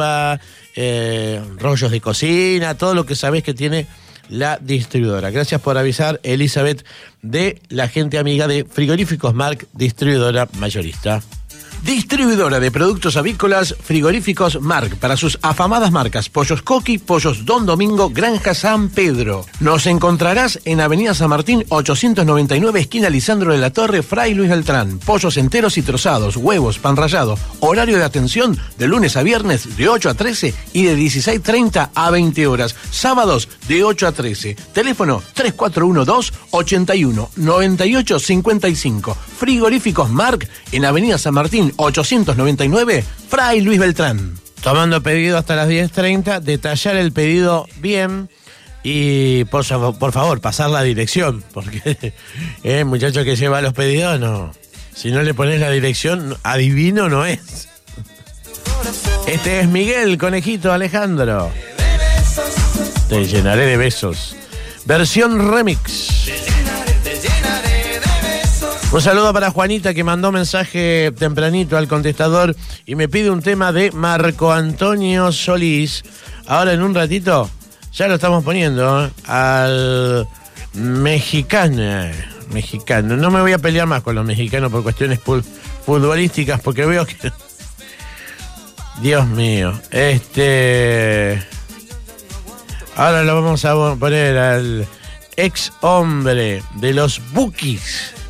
rollos de cocina, todo lo que sabés que tiene la distribuidora. Gracias por avisar, Elizabeth, de la gente amiga de Frigoríficos Marc, distribuidora mayorista. Distribuidora de productos avícolas, Frigoríficos Marc, para sus afamadas marcas Pollos Coqui, Pollos Don Domingo, Granja San Pedro. Nos encontrarás en Avenida San Martín 899, esquina Lisandro de la Torre, Fray Luis Beltrán. Pollos enteros y trozados, huevos, pan rallado. Horario de atención de lunes a viernes de 8 a 13 y de 16:30 a 20 horas. Sábados de 8 a 13. Teléfono 3412-81-9855. Frigoríficos Marc en Avenida San Martín 899, Fray Luis Beltrán. Tomando pedido hasta las 10:30, detallar el pedido bien y por favor, pasar la dirección, porque el muchacho que lleva los pedidos, no. Si no le pones la dirección, adivino no es. Este es Miguel, Conejito Alejandro. Te llenaré de besos. Versión remix. Un saludo para Juanita, que mandó mensaje tempranito al contestador y me pide un tema de Marco Antonio Solís. Ahora en un ratito ya lo estamos poniendo al mexicano. No me voy a pelear más con los mexicanos por cuestiones futbolísticas, porque veo que... Dios mío. Ahora lo vamos a poner al ex hombre de los Bukis,